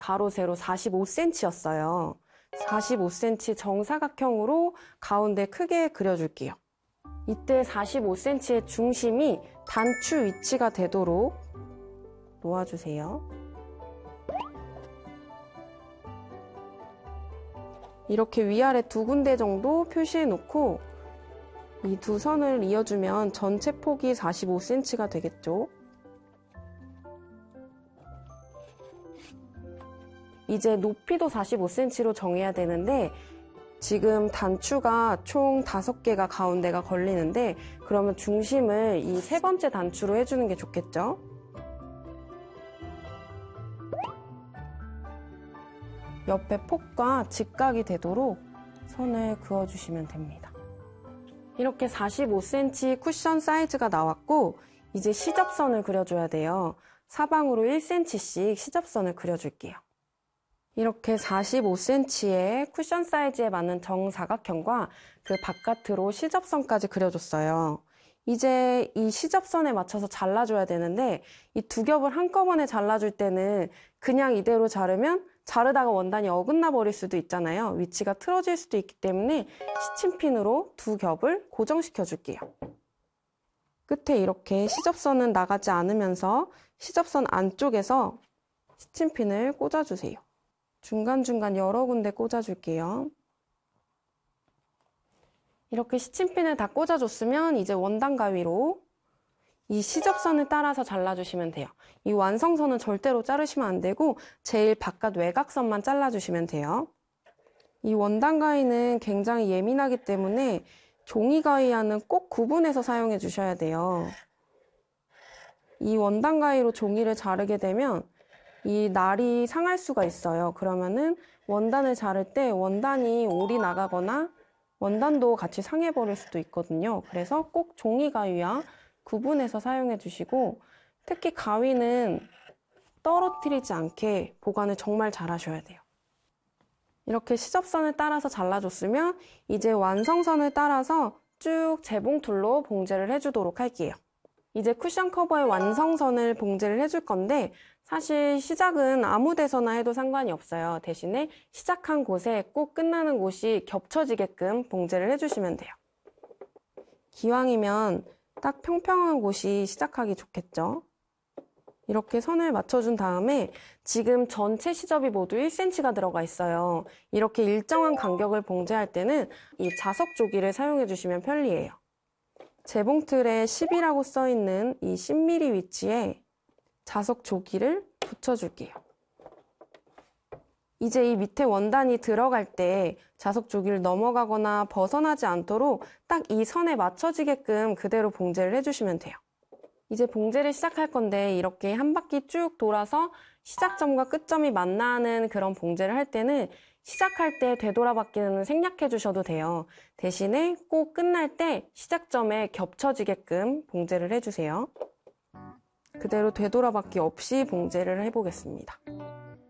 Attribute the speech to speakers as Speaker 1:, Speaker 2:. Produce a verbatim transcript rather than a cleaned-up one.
Speaker 1: 가로 세로 사십오 센티미터였어요. 사십오 센티미터 정사각형으로 가운데 크게 그려줄게요. 이때 사십오 센티미터의 중심이 단추 위치가 되도록 놓아주세요. 이렇게 위아래 두 군데 정도 표시해 놓고 이 두 선을 이어주면 전체 폭이 사십오 센티미터가 되겠죠. 이제 높이도 사십오 센티미터로 정해야 되는데 지금 단추가 총 다섯 개가 가운데가 걸리는데 그러면 중심을 이 세 번째 단추로 해주는 게 좋겠죠. 옆에 폭과 직각이 되도록 선을 그어주시면 됩니다. 이렇게 사십오 센티미터 쿠션 사이즈가 나왔고 이제 시접선을 그려줘야 돼요. 사방으로 일 센티미터씩 시접선을 그려줄게요. 이렇게 사십오 센티미터의 쿠션 사이즈에 맞는 정사각형과 그 바깥으로 시접선까지 그려줬어요. 이제 이 시접선에 맞춰서 잘라줘야 되는데 이 두 겹을 한꺼번에 잘라줄 때는 그냥 이대로 자르면 자르다가 원단이 어긋나 버릴 수도 있잖아요. 위치가 틀어질 수도 있기 때문에 시침핀으로 두 겹을 고정시켜 줄게요. 끝에 이렇게 시접선은 나가지 않으면서 시접선 안쪽에서 시침핀을 꽂아주세요. 중간중간 여러 군데 꽂아줄게요. 이렇게 시침핀을 다 꽂아줬으면 이제 원단 가위로 이 시접선을 따라서 잘라주시면 돼요. 이 완성선은 절대로 자르시면 안 되고 제일 바깥 외곽선만 잘라주시면 돼요. 이 원단 가위는 굉장히 예민하기 때문에 종이 가위와는 꼭 구분해서 사용해 주셔야 돼요. 이 원단 가위로 종이를 자르게 되면 이 날이 상할 수가 있어요. 그러면은 원단을 자를 때 원단이 올이 나가거나 원단도 같이 상해버릴 수도 있거든요. 그래서 꼭 종이 가위와 구분해서 사용해 주시고 특히 가위는 떨어뜨리지 않게 보관을 정말 잘 하셔야 돼요. 이렇게 시접선을 따라서 잘라줬으면 이제 완성선을 따라서 쭉 재봉틀로 봉제를 해주도록 할게요. 이제 쿠션 커버의 완성선을 봉제를 해줄 건데 사실 시작은 아무 데서나 해도 상관이 없어요. 대신에 시작한 곳에 꼭 끝나는 곳이 겹쳐지게끔 봉제를 해주시면 돼요. 기왕이면 딱 평평한 곳이 시작하기 좋겠죠. 이렇게 선을 맞춰준 다음에 지금 전체 시접이 모두 일 센티미터가 들어가 있어요. 이렇게 일정한 간격을 봉제할 때는 이 자석 조기를 사용해 주시면 편리해요. 재봉틀에 십이라고 써있는 이 십 밀리미터 위치에 자석 조기를 붙여줄게요. 이제 이 밑에 원단이 들어갈 때 자석 조기를 넘어가거나 벗어나지 않도록 딱 이 선에 맞춰지게끔 그대로 봉제를 해주시면 돼요. 이제 봉제를 시작할 건데 이렇게 한 바퀴 쭉 돌아서 시작점과 끝점이 만나는 그런 봉제를 할 때는 시작할 때 되돌아받기는 생략해 주셔도 돼요. 대신에 꼭 끝날 때 시작점에 겹쳐지게끔 봉제를 해주세요. 그대로 되돌아받기 없이 봉제를 해보겠습니다.